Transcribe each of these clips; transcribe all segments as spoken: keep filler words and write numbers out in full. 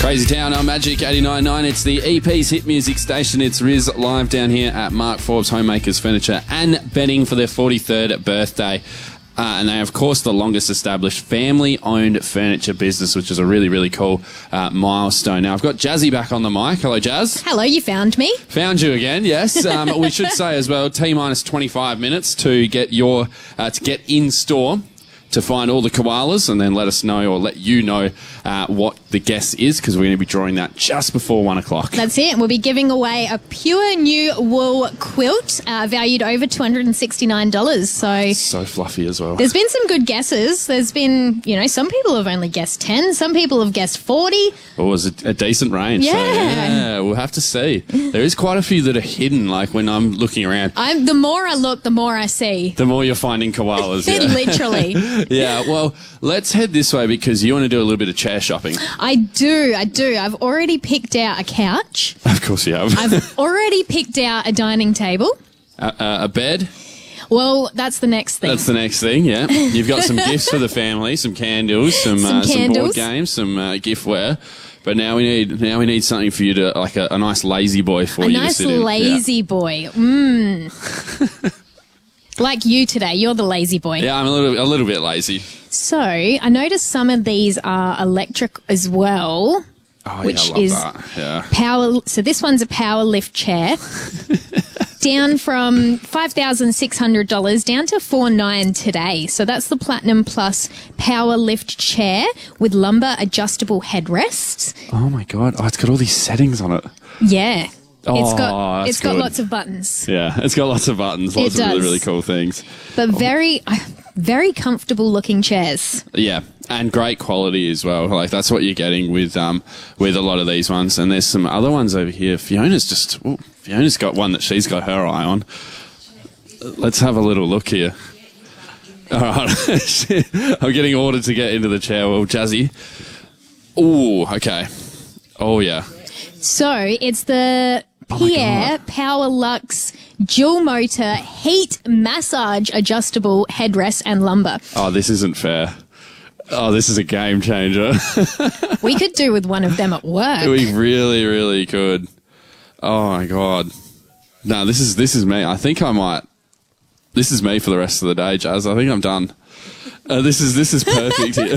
Crazy Town on Magic eighty-nine point nine. It's the E P's hit music station. It's Riz live down here at Mark Forbes Homemakers Furniture and Bedding for their forty-third birthday. Uh, and they are, of course, the longest established family-owned furniture business, which is a really, really cool uh, milestone. Now, I've got Jazzy back on the mic. Hello, Jazz. Hello, you found me. Found you again, yes. Um, we should say as well, T minus twenty-five minutes to get your uh, to get in store to find all the koalas, and then let us know or let you know uh, what the guess is, because we're going to be drawing that just before one o'clock. That's it. We'll be giving away a pure new wool quilt uh, valued over two hundred sixty-nine dollars. So So fluffy as well. There's been some good guesses. There's been, you know, some people have only guessed ten. Some people have guessed forty. It was a, a decent range. Yeah. So, yeah, we'll have to see. There is quite a few that are hidden, like when I'm looking around. I'm, the more I look, the more I see. The more you're finding koalas. Yeah. Literally. Yeah, well, let's head this way because you want to do a little bit of chair shopping. I do, I do. I've already picked out a couch. Of course you have. I've already picked out a dining table. Uh, uh, a bed. Well, that's the next thing. That's the next thing, yeah. You've got some gifts for the family, some candles, some, Some uh, some board candles. games, some uh, giftware. But now we need now we need something for you to, like a, a nice lazy boy for A you nice to sit in. lazy Yeah. boy. Mmm. Like you today. You're the lazy boy. Yeah, I'm a little a little bit lazy. So, I noticed some of these are electric as well. Oh, Which yeah, I love is that. Yeah. Power. So this one's a power lift chair. Down from five thousand six hundred dollars down to four thousand nine hundred dollars today. So that's the Platinum Plus power lift chair with lumbar adjustable headrests. Oh my god! Oh, it's got all these settings on it. Yeah. Oh, it's got that's it's got good. lots of buttons. Yeah, it's got lots of buttons, lots It of really does. really cool things. But very uh, very comfortable looking chairs. Yeah, and great quality as well. Like that's what you're getting with um with a lot of these ones. And there's some other ones over here. Fiona's just ooh, Fiona's got one that she's got her eye on. Let's have a little look here. All right, I'm getting ordered to get into the chair. Well, Jazzy. Oh, okay. Oh yeah. So it's the Oh my Pierre God. Power Lux dual motor heat massage adjustable headrest and lumbar. Oh, this isn't fair. Oh, this is a game changer. We could do with one of them at work. We really, really could. Oh my god. No, this is this is me. I think I might. This is me for the rest of the day, Jazz. I think I'm done. Uh, this is this is perfect here.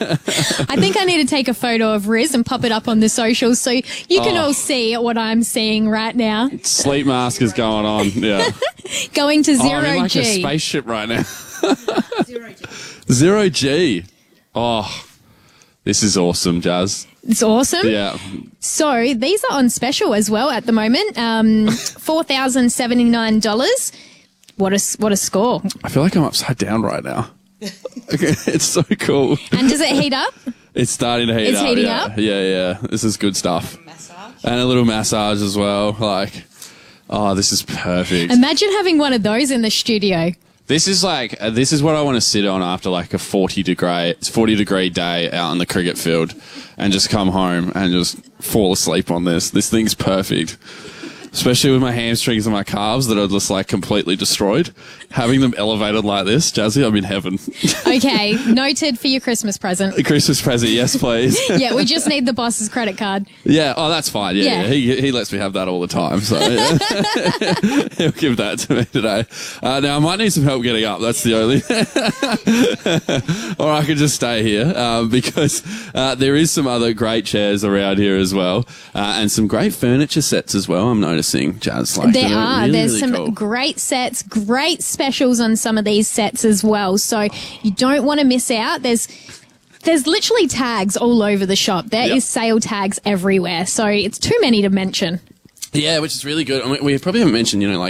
I think I need to take a photo of Riz and pop it up on the socials so you can Oh. all see what I'm seeing right now. Sleep mask is going on. Yeah. Going to Oh, I'm in zero like a G. spaceship right now. Zero G. Zero G. Oh, this is awesome, Jazz. It's awesome. Yeah. So these are on special as well at the moment. Um, four thousand seventy-nine dollars. What a, s- what a score. I feel like I'm upside down right now. Okay, it's so cool. And does it heat up? It's starting to heat It's up. heating yeah. up? Yeah, yeah. This is good stuff. And a little massage as well. Like, oh, this is perfect. Imagine having one of those in the studio. This is like, uh, this is what I want to sit on after like a forty degree, forty degree day out on the cricket field and just come home and just fall asleep on this. This thing's perfect. Especially with my hamstrings and my calves that are just like completely destroyed. Having them elevated like this, Jazzy, I'm in heaven. Okay, noted for your Christmas present. A Christmas present, yes, please. Yeah, we just need the boss's credit card. Yeah, oh, that's fine. Yeah, Yeah. yeah. He, he lets me have that all the time, so yeah. He'll give that to me today. Uh, now, I might need some help getting up. That's the only... Or I could just stay here um, because uh, there is some other great chairs around here as well uh, and some great furniture sets as well, I'm noticing, Jazz. Like, There that are. really, There's really some cool. great sets, great specials on some of these sets as well. So you don't want to miss out. There's there's literally tags all over the shop. There is Yep. sale tags everywhere. So it's too many to mention. Yeah, which is really good. I mean, we probably haven't mentioned, you know, like